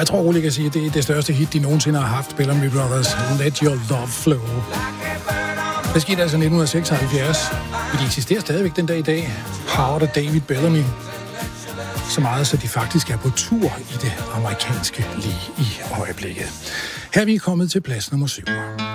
Jeg tror roligt, jeg kan sige, at det er det største hit, de nogensinde har haft, Bellamy Brothers. Let Your Love Flow. Det skete altså 1976. De eksisterer stadigvæk den dag i dag. Howard og David Bellamy. Så meget, så de faktisk er på tur i det amerikanske lige i øjeblikket. Her er vi kommet til plads nummer 7.